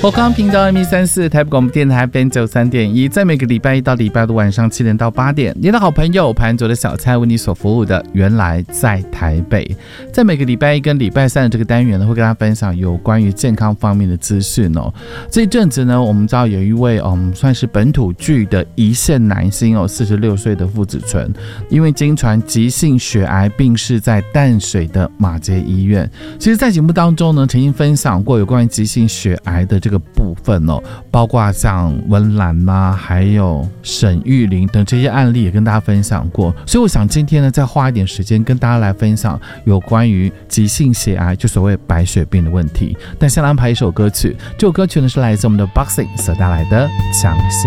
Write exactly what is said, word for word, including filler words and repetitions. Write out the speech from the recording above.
我刚频道 M 一三四台北广播电台 F M 九三点一，在每个礼拜一到礼拜五晚上七点到八点，你的好朋友盘左的小菜为你所服务的原来在台北。在每个礼拜一跟礼拜三的这个单元呢，会跟大家分享有关于健康方面的资讯哦。这一阵子呢，我们知道有一位嗯算是本土剧的一线男星哦，四十六岁的傅子纯，因为经传急性血癌病逝在淡水的马偕医院。其实，在节目当中呢，曾经分享过有关于急性血癌的这个部分哦，包括像温岚啦，还有沈玉琳等这些案例也跟大家分享过。所以我想今天呢，再花一点时间跟大家来分享有关于急性血癌，就所谓白血病的问题。但先来安排一首歌曲，这首歌曲呢是来自我们的 Boxing 所带来的强心。